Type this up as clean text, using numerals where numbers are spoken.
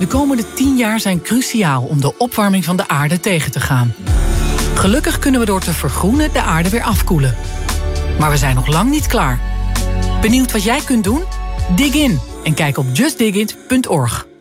De komende 10 jaar zijn cruciaal om de opwarming van de aarde tegen te gaan. Gelukkig kunnen we door te vergroenen de aarde weer afkoelen. Maar we zijn nog lang niet klaar. Benieuwd wat jij kunt doen? Dig in en kijk op justdigit.org.